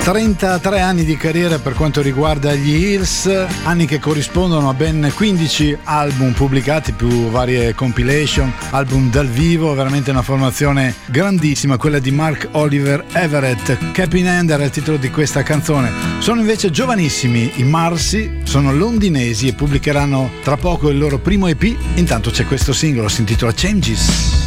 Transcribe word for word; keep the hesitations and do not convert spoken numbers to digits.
trentatré anni di carriera per quanto riguarda gli Hills, anni che corrispondono a ben quindici album pubblicati più varie compilation, album dal vivo, veramente una formazione grandissima, quella di Mark Oliver Everett. Cap in Hand era il titolo di questa canzone. Sono invece giovanissimi i Marcy, sono londinesi e pubblicheranno tra poco il loro primo E P. Intanto c'è questo singolo, si intitola Changes.